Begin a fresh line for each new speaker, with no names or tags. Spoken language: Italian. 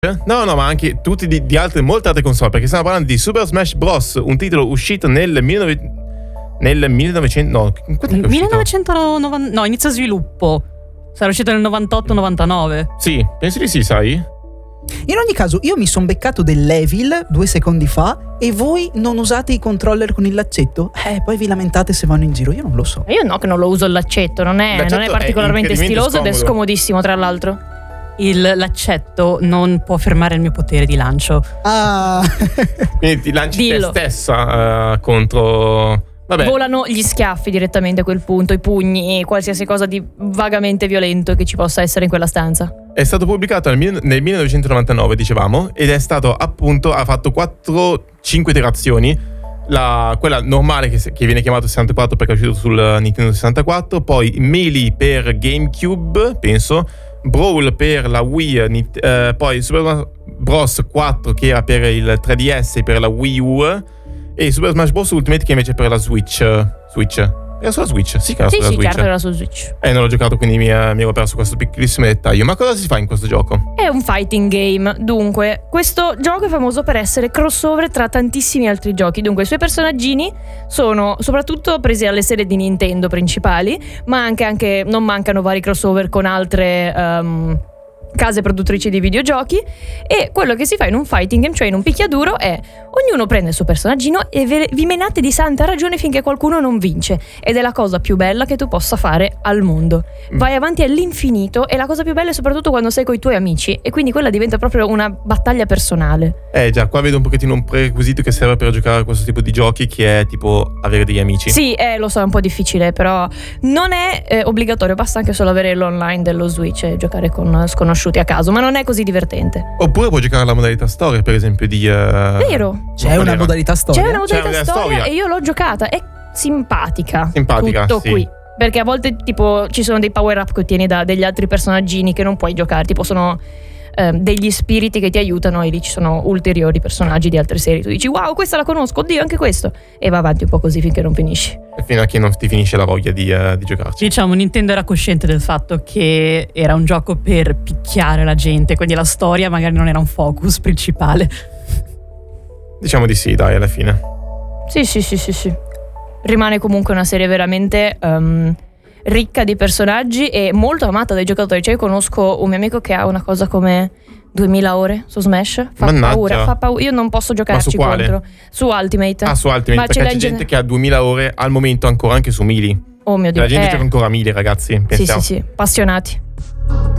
No, ma anche tutti di altre, molte altre console, perché stiamo parlando di Super Smash Bros., un titolo uscito nel
1990, no, inizio sviluppo. Sarà uscito nel 98-99.
Sì, penso di sì, sai?
In ogni caso, io mi sono beccato dell'Evil 2 secondi fa e voi non usate i controller con il laccetto? Poi vi lamentate se vanno in giro, io non lo so.
Io no, che non lo uso il laccetto, non è particolarmente stiloso ed è scomodissimo, tra l'altro.
L'accetto non può fermare il mio potere di lancio.
Quindi ti lanci te stessa contro... Vabbè.
Volano gli schiaffi direttamente a quel punto, i pugni, qualsiasi cosa di vagamente violento che ci possa essere in quella stanza.
È stato pubblicato nel 1999, dicevamo, ed è stato appunto, ha fatto 4-5 iterazioni. Quella normale che viene chiamato 64 perché è uscito sul Nintendo 64, poi Melee per GameCube, penso, Brawl per la Wii, poi Super Bros 4 che era per il 3DS e per la Wii U, e Super Smash Bros. Ultimate che invece per la Switch. Era sulla Switch? Sì, che era sulla Switch.
Certo, era su Switch.
Non l'ho giocato, quindi mi ero perso questo piccolissimo dettaglio. Ma cosa si fa in questo gioco?
È un fighting game. Dunque, questo gioco è famoso per essere crossover tra tantissimi altri giochi. Dunque, i suoi personaggini sono soprattutto presi alle serie di Nintendo principali, ma anche non mancano vari crossover con altre case produttrici di videogiochi. E quello che si fa in un fighting game, cioè in un picchiaduro, è ognuno prende il suo personaggino e vi menate di santa ragione finché qualcuno non vince, ed è la cosa più bella che tu possa fare al mondo. Vai avanti all'infinito, e la cosa più bella è soprattutto quando sei coi tuoi amici, e quindi quella diventa proprio una battaglia personale.
Già, qua vedo un pochettino un prerequisito che serve per giocare a questo tipo di giochi, che è tipo avere degli amici.
Sì, lo so, è un po' difficile, però non è obbligatorio, basta anche solo avere l'online dello Switch e giocare con sconosciuti a caso, ma non è così divertente.
Oppure puoi giocare alla modalità storia, per esempio, di
vero?
C'è una modalità storia?
C'è una modalità storia e io l'ho giocata, è simpatica tutto
sì.
Qui, perché a volte tipo ci sono dei power up che ottieni da degli altri personaggini che non puoi giocare, tipo sono degli spiriti che ti aiutano, e lì ci sono ulteriori personaggi di altre serie. Tu dici wow, questa la conosco, oddio anche questo, e va avanti un po' così finché non finisci,
e fino a che non ti finisce la voglia di giocarci.
Diciamo, Nintendo era cosciente del fatto che era un gioco per picchiare la gente, quindi la storia magari non era un focus principale.
Diciamo di sì, dai, alla fine.
Sì. Rimane comunque una serie veramente ricca di personaggi e molto amata dai giocatori. Cioè, io conosco un mio amico che ha una cosa come 2000 ore su Smash. Fa paura. Io non posso giocarci contro. Su Ultimate.
Su Ultimate, ma perché c'è gente che ha 2000 ore al momento ancora anche su Melee.
Oh mio Dio.
La gente gioca ancora a Melee, ragazzi.
Sì, appassionati.